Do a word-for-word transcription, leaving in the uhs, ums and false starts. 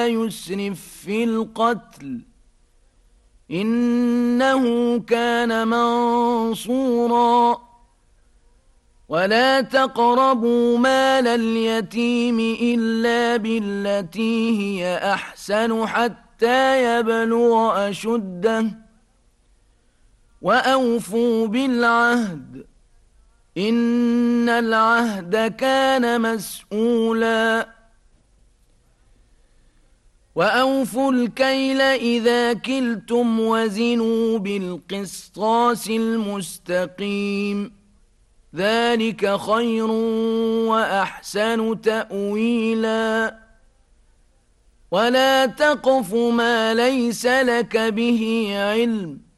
يسرف في القتل إنه كان منصورا ولا تقربوا مال اليتيم إلا بالتي هي أحسن حتى يبلغ أشده وأوفوا بالعهد إن العهد كان مسؤولا وأوفوا الكيل إذا كلتم وزنوا بالقسطاس المستقيم ذلك خير وأحسن تأويلا ولا تقف ما ليس لك به علم